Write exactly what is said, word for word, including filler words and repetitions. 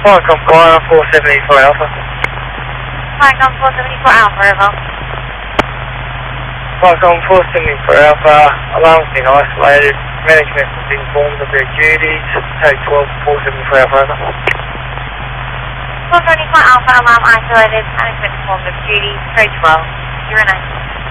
Falcon Fire four seventy-four Alpha. Falcon four seventy-four Alpha, over. Falcon four seventy-four Alpha, alarm's been isolated, management has been informed of their duties, take twelve four seventy-four Alpha, over. four seventy-four Alpha, alarm isolated, management informed of duties, code twelve, zero nine.